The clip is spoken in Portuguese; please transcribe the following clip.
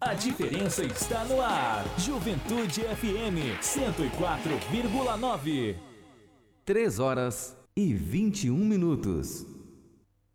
A diferença está no ar. Juventude FM 104,9. 3 horas e 21 minutos.